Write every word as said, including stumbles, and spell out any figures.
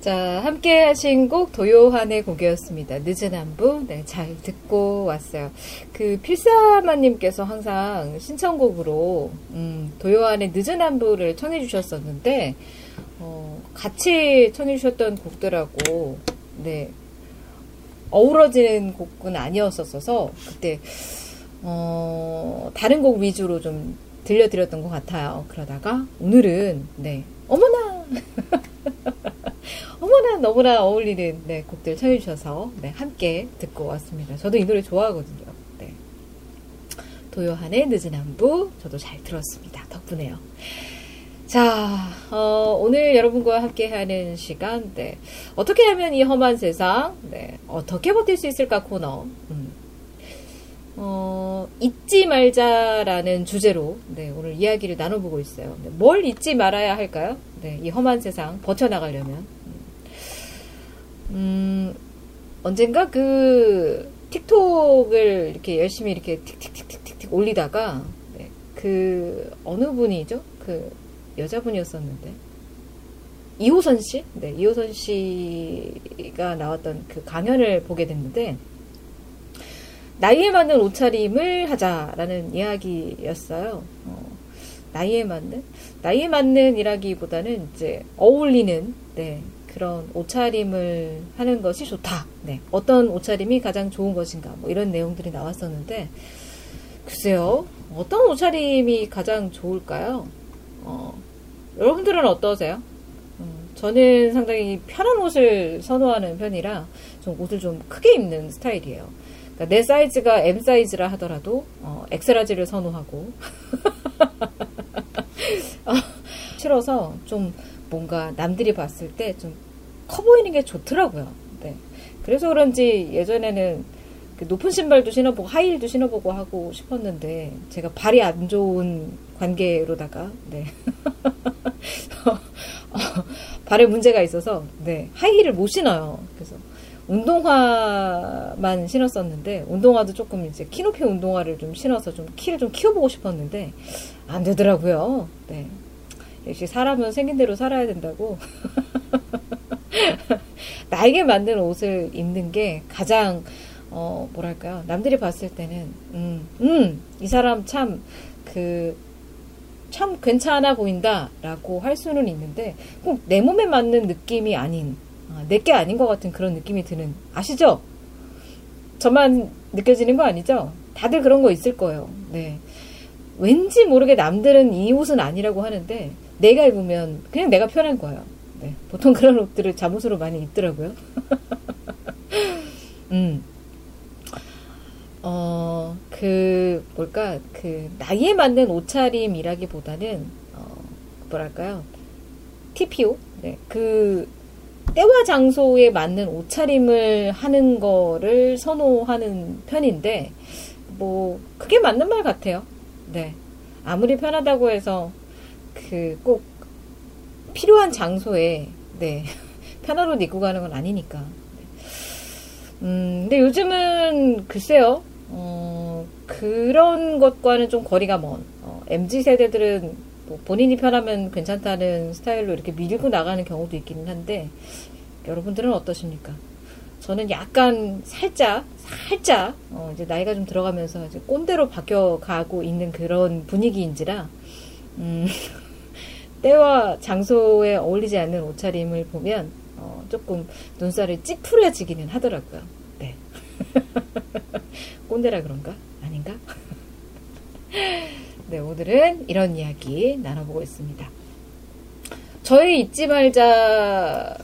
자, 함께 하신 곡 도요한의 곡이었습니다. 늦은 안부. 네, 잘 듣고 왔어요. 그 필사마님께서 항상 신청곡으로 음, 도요한의 늦은 안부를 청해 주셨었는데 어, 같이 청해 주셨던 곡들하고 네, 어우러지는 곡은 아니었었어서 그때 어, 다른 곡 위주로 좀 들려드렸던 것 같아요. 그러다가 오늘은 네, 어머나 어머나 너무나 어울리는 네, 곡들 청해주셔서 네, 함께 듣고 왔습니다. 저도 이 노래 좋아하거든요. 네. 도요한의 늦은 안부 저도 잘 들었습니다. 덕분에요. 자, 어, 오늘 여러분과 함께하는 시간 네, 어떻게 하면 이 험한 세상 네, 어떻게 버틸 수 있을까 코너 음. 어, 잊지 말자라는 주제로 네, 오늘 이야기를 나눠보고 있어요. 네, 뭘 잊지 말아야 할까요? 네, 이 험한 세상 버텨나가려면 음, 언젠가 그 틱톡을 이렇게 열심히 이렇게 틱틱틱틱틱 올리다가 네, 그 어느 분이죠? 그 여자분이었었는데 이호선 씨? 네, 이호선 씨가 나왔던 그 강연을 보게 됐는데 나이에 맞는 옷차림을 하자라는 이야기였어요. 어, 나이에 맞는? 나이에 맞는 이라기보다는 이제 어울리는 네, 그런 옷차림을 하는 것이 좋다. 네, 어떤 옷차림이 가장 좋은 것인가 뭐 이런 내용들이 나왔었는데 글쎄요. 어떤 옷차림이 가장 좋을까요? 어, 여러분들은 어떠세요? 음, 저는 상당히 편한 옷을 선호하는 편이라 좀 옷을 좀 크게 입는 스타일이에요. 그러니까 내 사이즈가 엠 사이즈라 하더라도 어, 엑스라지를 선호하고 어, 싫어서 좀 뭔가 남들이 봤을 때 좀 커 보이는 게 좋더라고요. 네. 그래서 그런지 예전에는 그 높은 신발도 신어보고 하이힐도 신어보고 하고 싶었는데 제가 발이 안 좋은 관계로다가 네. 어, 발에 문제가 있어서 네. 하이힐을 못 신어요. 그래서 운동화만 신었었는데 운동화도 조금 이제 키높이 운동화를 좀 신어서 좀 키를 좀 키워보고 싶었는데 안 되더라고요. 네. 역시 사람은 생긴 대로 살아야 된다고. 나에게 맞는 옷을 입는 게 가장 어 뭐랄까요 남들이 봤을 때는 음, 음, 이 사람 참 그 참 괜찮아 보인다라고 할 수는 있는데 꼭 내 몸에 맞는 느낌이 아닌 아, 내게 아닌 것 같은 그런 느낌이 드는 아시죠? 저만 느껴지는 거 아니죠? 다들 그런 거 있을 거예요. 네. 왠지 모르게 남들은 이 옷은 아니라고 하는데 내가 입으면 그냥 내가 편한 거예요. 네. 보통 그런 옷들을 잠옷으로 많이 입더라고요. 음. 어, 그, 뭘까, 그, 나이에 맞는 옷차림이라기보다는, 어, 뭐랄까요. 티피오? 네. 그, 때와 장소에 맞는 옷차림을 하는 거를 선호하는 편인데, 뭐, 그게 맞는 말 같아요. 네. 아무리 편하다고 해서, 그, 꼭, 필요한 장소에, 네. 편한 옷 입고 가는 건 아니니까. 음, 근데 요즘은, 글쎄요. 어, 그런 것과는 좀 거리가 먼, 어, 엠지 세대들은 뭐 본인이 편하면 괜찮다는 스타일로 이렇게 밀고 나가는 경우도 있기는 한데, 여러분들은 어떠십니까? 저는 약간 살짝, 살짝, 어, 이제 나이가 좀 들어가면서 이제 꼰대로 바뀌어가고 있는 그런 분위기인지라, 음, 때와 장소에 어울리지 않는 옷차림을 보면, 어, 조금 눈살이 찌푸려지기는 하더라고요. 네. 꼰대라 그런가? 아닌가? 네, 오늘은 이런 이야기 나눠보고 있습니다. 저의 잊지 말자